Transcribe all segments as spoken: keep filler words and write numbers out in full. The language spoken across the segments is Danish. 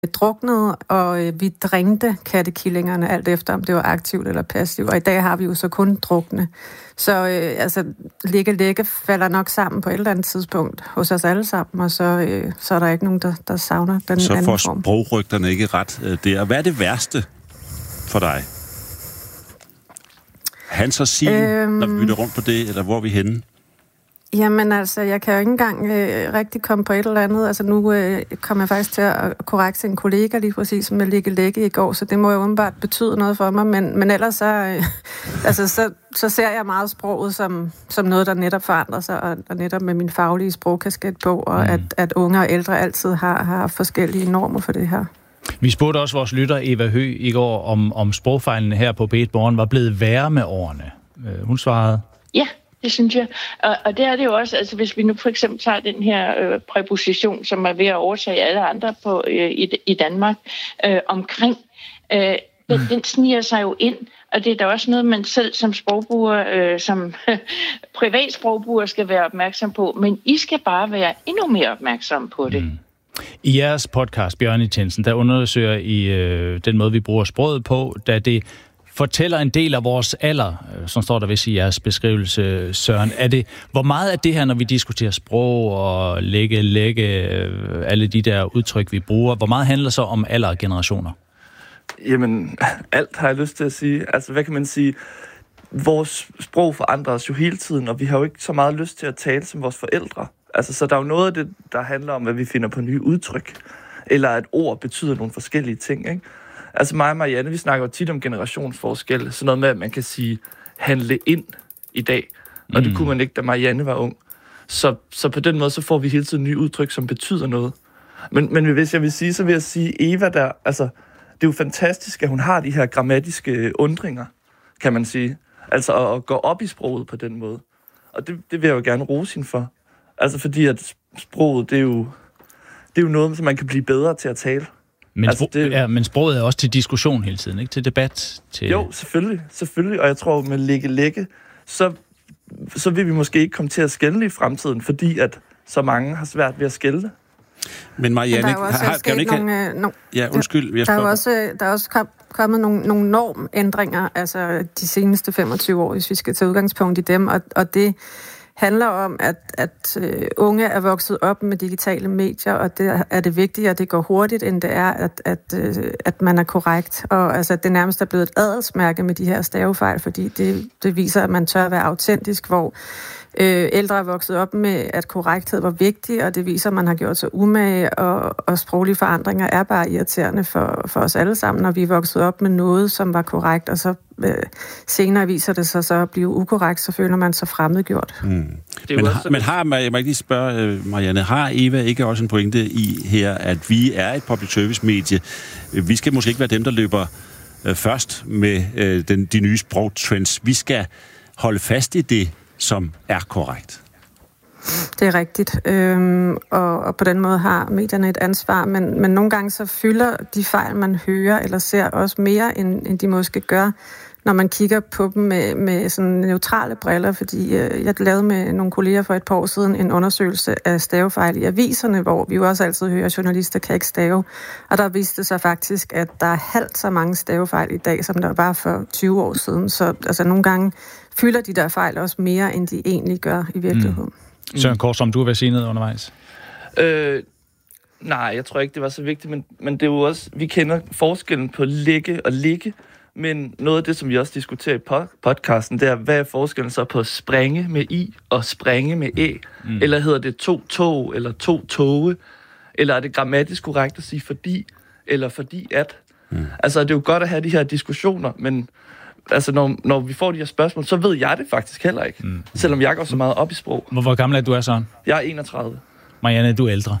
druknede, og øh, vi drænkte kattekillingerne alt efter, om det var aktivt eller passivt. Og i dag har vi jo så kun drukne. Så øh, altså, ligge-lægge falder nok sammen på et eller andet tidspunkt hos os alle sammen, og så, øh, så er der ikke nogen, der, der savner den så anden form. Så får sprogrygterne ikke ret øh, der. Hvad er det værste for dig? Hans og Signe, øhm, når vi bytter rundt på det, eller hvor er vi henne? Jamen altså, jeg kan jo ikke engang øh, rigtig komme på et eller andet. Altså nu øh, kom jeg faktisk til at korrekte en kollega lige præcis med ligge-lægge i går, så det må jo åbenbart betyde noget for mig. Men, men ellers så, øh, altså, så, så ser jeg meget sproget som, som noget, der netop forandrer sig, og, og netop med min faglige sprogkasket på, og mm. at, at unge og ældre altid har, har forskellige normer for det her. Vi spurgte også vores lytter Eva Høgh i går, om, om sprogfejlene her på B et Morgen var blevet værre med årene. Øh, hun svarede... Ja. Det synes jeg. Og, og det er det jo også, altså hvis vi nu for eksempel tager den her øh, præposition, som er ved at overtage alle andre på, øh, i, i Danmark, øh, omkring, øh, den, den sniger sig jo ind, og det er da også noget, man selv som sprogbruger, øh, som privat sprogbruger skal være opmærksom på, men I skal bare være endnu mere opmærksom på det. Mm. I jeres podcast, Bjørnetjenesten, der undersøger I øh, den måde, vi bruger sproget på, da det fortæller en del af vores alder, som står der vist i jeres beskrivelse, Søren. Er det, hvor meget af det her, når vi diskuterer sprog og lægge, lægge, alle de der udtryk, vi bruger, hvor meget handler så om alder og generationer? Jamen, alt har jeg lyst til at sige. Altså, hvad kan man sige? Vores sprog forandrer os jo hele tiden, og vi har jo ikke så meget lyst til at tale som vores forældre. Altså, så der er jo noget af det, der handler om, at vi finder på nye udtryk, eller at ord betyder nogle forskellige ting, ikke? Altså mig og Marianne, vi snakker jo tit om generationsforskel. Sådan noget med, at man kan sige handle ind i dag. Og mm. det kunne man ikke, da Marianne var ung. Så, så på den måde, så får vi hele tiden nye udtryk, som betyder noget. Men, men hvis jeg vil sige, så vil jeg sige, Eva der, altså, det er jo fantastisk, at hun har de her grammatiske undringer, kan man sige. Altså at, at gå op i sproget på den måde. Og det, det vil jeg jo gerne rose hende for. Altså fordi, at sproget, det er jo, det er jo noget, som man kan blive bedre til at tale. Men, altså, det... ja, men sproget er også til diskussion hele tiden, ikke? Til debat? Til... Jo, selvfølgelig, selvfølgelig. Og jeg tror, med lægge-lægge, så, så vil vi måske ikke komme til at skelne i fremtiden, fordi at så mange har svært ved at skelne. Men Marianne, men der er jo også har, kan du ikke nogle, have... no, ja, undskyld. Jeg der, er jo også, der er også kom, kommet nogle, nogle normændringer, altså de seneste femogtyve år, hvis vi skal tage udgangspunkt i dem, og, og det handler om, at, at uh, unge er vokset op med digitale medier, og det er det vigtige, at det går hurtigt, end det er, at, at, uh, at man er korrekt. Og altså, det nærmest er blevet et adelsmærke med de her stavefejl, fordi det, det viser, at man tør at være autentisk, hvor øh, ældre er vokset op med, at korrekthed var vigtig, og det viser, at man har gjort sig umage, og, og sproglige forandringer er bare irriterende for, for os alle sammen, når vi er vokset op med noget, som var korrekt, og så øh, senere viser det sig så at blive ukorrekt, så føler man sig fremmedgjort. Mm. Men, har, men har, jeg må ikke lige spørge, Marianne, har Eva ikke også en pointe i her, at vi er et public service medie? Vi skal måske ikke være dem, der løber øh, først med øh, den, de nye sprogtrends. Vi skal holde fast i det, som er korrekt. Det er rigtigt, øhm, og, og på den måde har medierne et ansvar, men, men nogle gange så fylder de fejl, man hører eller ser, også mere, end, end de måske gør, når man kigger på dem med, med sådan neutrale briller, fordi øh, jeg lavede med nogle kolleger for et par år siden en undersøgelse af stavefejl i aviserne, hvor vi jo også altid hører, at journalister kan ikke stave, og der viste det sig faktisk, at der er halvt så mange stavefejl i dag, som der var for tyve år siden, så altså nogle gange fylder de der fejl også mere, end de egentlig gør i virkeligheden. Mm. Søren Korsum, du vil sige noget undervejs? Øh, nej, jeg tror ikke, det var så vigtigt, men, men det er jo også, vi kender forskellen på lægge og ligge, men noget af det, som vi også diskuterer i podcasten, det er, hvad er forskellen så på springe med i og springe med æ? Mm. Eller hedder det to tog, eller to toge? Eller er det grammatisk korrekt at sige fordi, eller fordi at? Mm. Altså, det er jo godt at have de her diskussioner, men altså, når, når vi får de her spørgsmål, så ved jeg det faktisk heller ikke. Mm. Selvom jeg går så meget op i sprog. Hvor, hvor gammel er du, er Søren? Jeg er enogtredive. Marianne, du er ældre.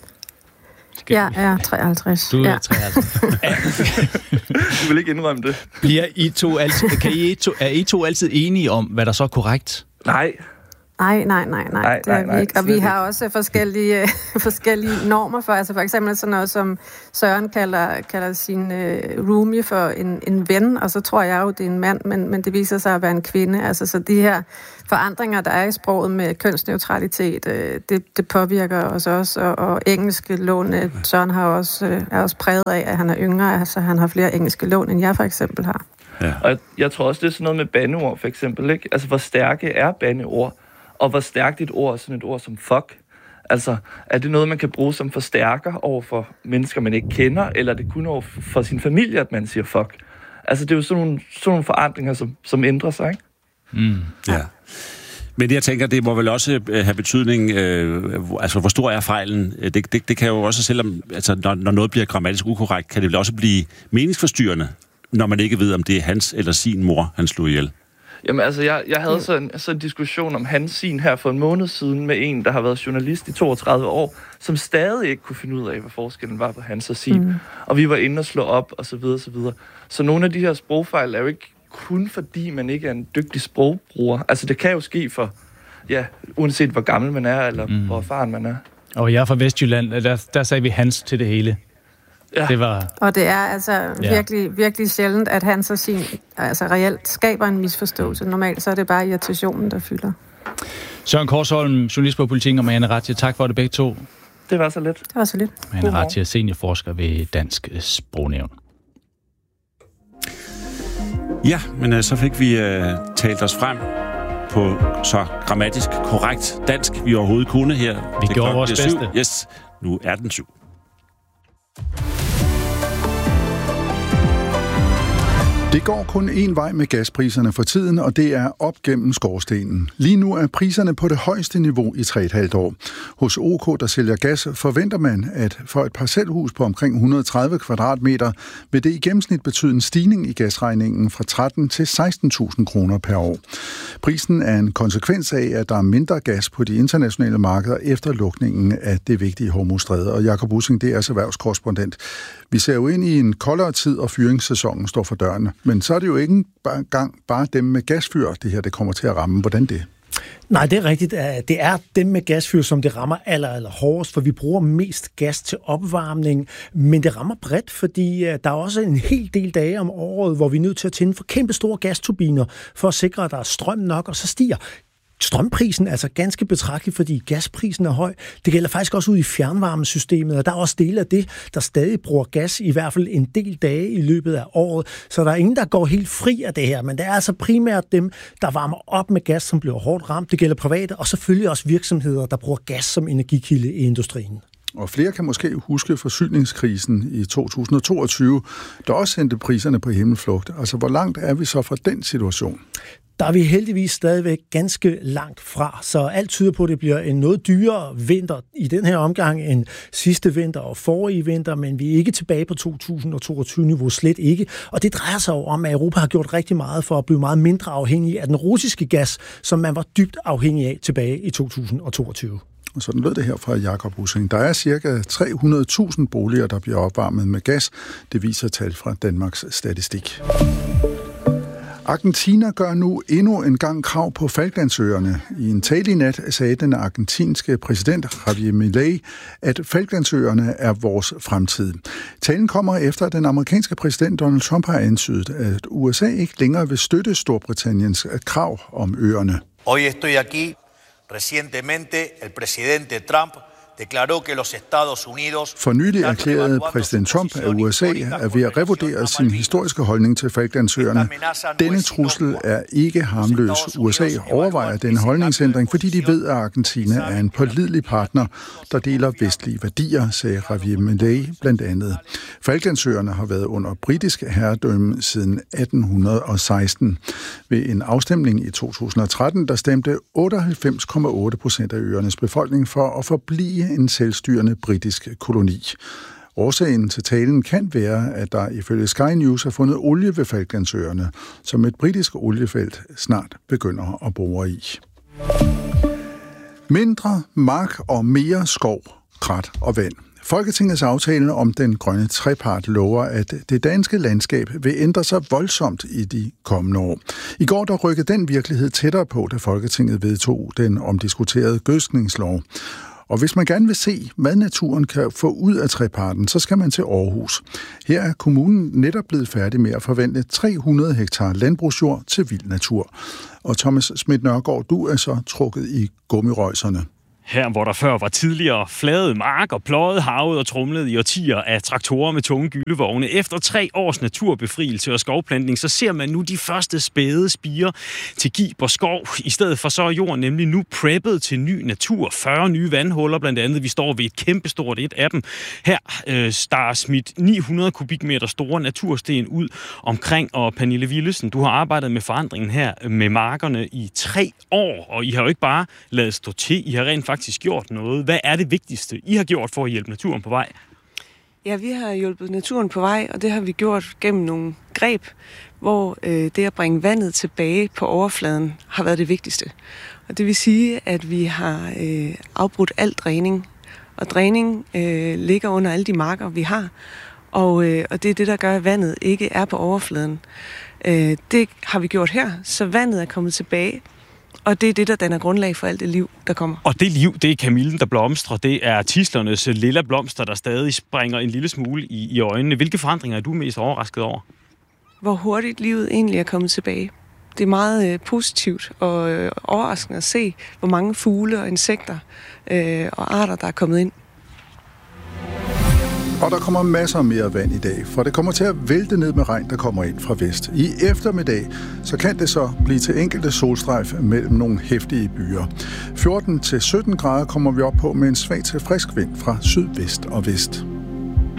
Skal jeg er treoghalvtreds. Du er ja. treoghalvtreds. Du vil ikke indrømme det. Bliver I to altid, kan I to, er I to altid enige om, hvad der så er korrekt? Nej. Nej, nej, nej, nej, nej det er nej, vi ikke. Og slet vi har ikke. også forskellige, forskellige normer for, altså for eksempel sådan noget som Søren kalder, kalder sin uh, roomie for en, en ven, og så tror jeg jo, det er en mand, men, men det viser sig at være en kvinde. Altså så de her forandringer, der er i sproget med kønsneutralitet, uh, det, det påvirker os også, og, og engelske lån, uh, Søren har også, uh, er også præget af, at han er yngre, altså han har flere engelske lån, end jeg for eksempel har. Ja. Og jeg, jeg tror også, det er sådan noget med bandeord, for eksempel, ikke? Altså, hvor stærke er bandeord? Og hvor stærkt et ord er sådan et ord som fuck? Altså, er det noget, man kan bruge som forstærker over for mennesker, man ikke kender, eller er det kun over for sin familie, at man siger fuck? Altså, det er jo sådan nogle, sådan nogle forandringer, som, som ændrer sig, ikke? Mm, ja. Men jeg tænker, det må vel også have betydning, øh, altså hvor stor er fejlen? Det, det, det kan jo også, selvom altså, når, når noget bliver grammatisk ukorrekt, kan det vel også blive meningsforstyrrende, når man ikke ved, om det er hans eller sin mor, han slog ihjel. Jamen altså, jeg, jeg havde så en, så en diskussion om hans sin her for en måned siden med en, der har været journalist i toogtredive år, som stadig ikke kunne finde ud af, hvad forskellen var på hans og sin. Mm. Og vi var inde og slå op, og så videre, så videre. Så nogle af de her sprogfejl er jo ikke kun fordi, man ikke er en dygtig sprogbruger. Altså, det kan jo ske for, ja, uanset hvor gammel man er, eller mm. hvor erfaren man er. Og jeg er fra Vestjylland, der, der sagde vi hans til det hele. Ja. Det var... Og det er altså virkelig, virkelig sjældent, at han så sin, altså reelt skaber en misforståelse. Normalt så er det bare irritationen, der fylder. Søren Korsholm, journalist på Politiken, og Marianne Ratje, tak for det begge to. Det var så lidt. Det var så lidt. Marianne Ratje, seniorforsker ved Dansk Sprognævn. Ja, men uh, så fik vi uh, talt os frem på så grammatisk korrekt dansk, vi overhovedet kunne her. Vi gjorde vores bedste. Syv. Yes, nu er den syv. Det går kun én vej med gaspriserne for tiden, og det er op gennem skorstenen. Lige nu er priserne på det højeste niveau i tre komma fem år. Hos O K, der sælger gas, forventer man, at for et parcelhus på omkring et hundrede og tredive kvadratmeter, vil det i gennemsnit betyde en stigning i gasregningen fra tretten til seksten tusind kroner per år. Prisen er en konsekvens af, at der er mindre gas på de internationale markeder efter lukningen af det vigtige Hormuzstræde. Og Jakob Ussing, det er altså erhvervskorrespondent. Vi ser jo ind i en koldere tid, og fyringssæsonen står for dørene. Men så er det jo ikke engang bare dem med gasfyr, det her det kommer til at ramme. Hvordan det? Nej, det er rigtigt. Det er dem med gasfyr, som det rammer aller, aller hårdest, for vi bruger mest gas til opvarmning, men det rammer bredt, fordi der er også en hel del dage om året, hvor vi er nødt til at tænde for kæmpe store gasturbiner for at sikre, at der er strøm nok, og så stiger strømprisen altså ganske betragteligt, fordi gasprisen er høj. Det gælder faktisk også ud i fjernvarmesystemet, og der er også dele af det, der stadig bruger gas, i hvert fald en del dage i løbet af året. Så der er ingen, der går helt fri af det her, men det er altså primært dem, der varmer op med gas, som bliver hårdt ramt. Det gælder private, og selvfølgelig også virksomheder, der bruger gas som energikilde i industrien. Og flere kan måske huske forsyningskrisen i to tusind og toogtyve, der også sendte priserne på himmelflugt. Altså, hvor langt er vi så fra den situation? Der er vi heldigvis stadigvæk ganske langt fra, så alt tyder på, at det bliver en noget dyrere vinter i den her omgang end sidste vinter og forrige vinter, men vi er ikke tilbage på to tusind og toogtyve-niveau, slet ikke. Og det drejer sig om, at Europa har gjort rigtig meget for at blive meget mindre afhængig af den russiske gas, som man var dybt afhængig af tilbage i to tusind og toogtyve. Og sådan lød det her fra Jakob Ussing. Der er cirka tre hundrede tusind boliger, der bliver opvarmet med gas. Det viser tal fra Danmarks Statistik. Argentina gør nu endnu en gang krav på Falklandsøerne. I en tale i nat sagde den argentinske præsident Javier Milei, at Falklandsøerne er vores fremtid. Talen kommer efter, at den amerikanske præsident Donald Trump har antydet, at U S A ikke længere vil støtte Storbritanniens krav om øerne. Hoy estoy aquí. Recientemente el presidente Trump declaró que los Estados Unidos. For nylig erklærede præsident Trump, at U S A er ved at revurdere sin historiske holdning til Falklandsøerne. Denne trussel er ikke harmløs. U S A overvejer denne holdningsændring, fordi de ved, at Argentina er en pålidelig partner, der deler vestlige værdier, sagde Javier Milei blandt andet. Falklandsøerne har været under britisk herredømme siden atten seksten. Ved en afstemning i to tusind og tretten, der stemte otteoghalvfems komma otte procent af øernes befolkning for at forblive en selvstyrende britisk koloni. Årsagen til talen kan være, at der ifølge Sky News er fundet olie ved Falklandsøerne, som et britisk oliefelt snart begynder at bore i. Mindre mark og mere skov, krat og vand. Folketingets aftale om den grønne trepart lover, at det danske landskab vil ændre sig voldsomt i de kommende år. I går der rykkede den virkelighed tættere på, da Folketinget vedtog den omdiskuterede gødskningslov. Og hvis man gerne vil se, hvad naturen kan få ud af treparten, så skal man til Aarhus. Her er kommunen netop blevet færdig med at forvente tre hundrede hektar landbrugsjord til vild natur. Og Thomas Schmidt Nørgaard, du er så trukket i gummirøjserne. Her, hvor der før var tidligere flade marker, pløjet havet og tromlet i årtier af traktorer med tunge gyldevogne. Efter tre års naturbefrielse og skovplantning, så ser man nu de første spæde spirer til gib og skov. I stedet for så er jorden nemlig nu preppet til ny natur. fyrre nye vandhuller blandt andet. Vi står ved et kæmpestort et af dem. Her øh, der er smidt ni hundrede kubikmeter store natursten ud omkring. Og Pernille Willesen, du har arbejdet med forandringen her med markerne i tre år, og I har jo ikke bare ladet stå til. I har rent faktisk faktisk gjort noget. Hvad er det vigtigste, I har gjort for at hjælpe naturen på vej? Ja, vi har hjulpet naturen på vej, og det har vi gjort gennem nogle greb, hvor øh, det at bringe vandet tilbage på overfladen har været det vigtigste. Og det vil sige, at vi har øh, afbrudt al dræning, og dræning øh, ligger under alle de marker, vi har, og, øh, og det er det, der gør, at vandet ikke er på overfladen. Øh, det har vi gjort her, så vandet er kommet tilbage. Og det er det, der danner grundlag for alt det liv, der kommer. Og det liv, det er kamillen, der blomstrer. Det er tislernes lilla blomster, der stadig springer en lille smule i, i øjnene. Hvilke forandringer er du mest overrasket over? Hvor hurtigt livet egentlig er kommet tilbage. Det er meget øh, positivt og øh, overraskende at se, hvor mange fugle og insekter øh, og arter, der er kommet ind. Og der kommer masser mere vand i dag, for det kommer til at vælte ned med regn, der kommer ind fra vest. I eftermiddag, så kan det så blive til enkelte solstrejf mellem nogle heftige byer. fjorten til sytten grader kommer vi op på med en svag til frisk vind fra sydvest og vest.